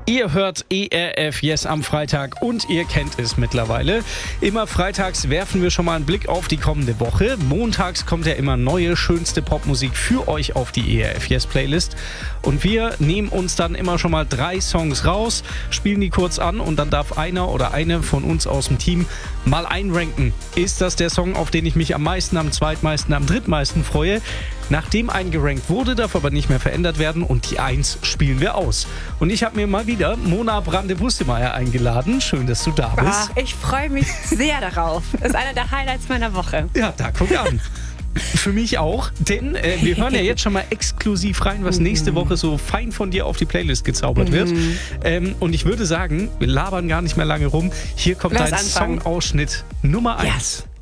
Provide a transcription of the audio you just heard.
Ihr hört ERF Yes am Freitag und ihr kennt es mittlerweile. Immer freitags werfen wir schon mal einen Blick auf die kommende Woche. Montags kommt ja immer neue, schönste Popmusik für euch auf die ERF Yes Playlist. Und wir nehmen uns dann immer schon mal 3 Songs raus, spielen die kurz an und dann darf einer oder eine von uns aus dem Team mal einranken. Ist das der Song, auf den ich mich am meisten, am zweitmeisten, am drittmeisten freue? Nachdem eingerankt wurde, darf aber nicht mehr verändert werden und die 1 spielen wir aus. Und ich habe mir mal wieder Mona Brande-Bustemeyer eingeladen. Schön, dass du da bist. Ach, ich freue mich sehr darauf. Das ist einer der Highlights meiner Woche. Ja, da guck an. Für mich auch, denn wir hören ja jetzt schon mal exklusiv rein, was nächste Woche so fein von dir auf die Playlist gezaubert wird. Und ich würde sagen, wir labern gar nicht mehr lange rum. Hier kommt dein Songausschnitt Nummer 1. Yes.